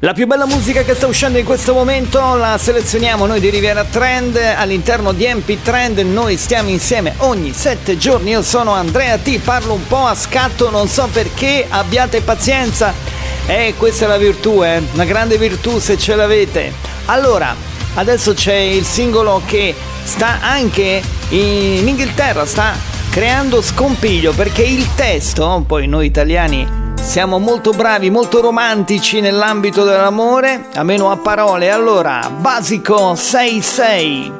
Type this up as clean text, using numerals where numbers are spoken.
La più bella musica che sta uscendo in questo momento la selezioniamo noi di Riviera Trend all'interno di MP Trend. Noi stiamo insieme ogni 7 giorni. Io sono Andrea T, parlo un po' a scatto, non so perché, abbiate pazienza. Questa è la virtù, una grande virtù se ce l'avete. Allora, adesso c'è il singolo che sta anche in Inghilterra, sta creando scompiglio perché il testo, poi noi italiani siamo molto bravi, molto romantici nell'ambito dell'amore, almeno a parole. Allora, Basico 66.